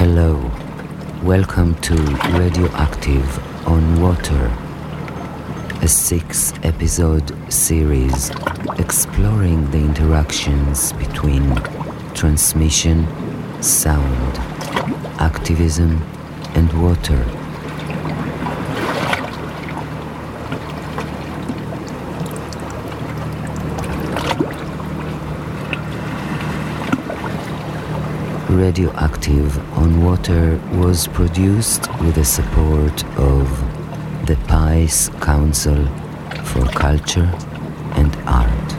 Hello, welcome to Radioactive on Water, a 6-episode series exploring the interactions between transmission, sound, activism, and water. Radioactive on Water was produced with the support of the PICE Council for Culture and Art.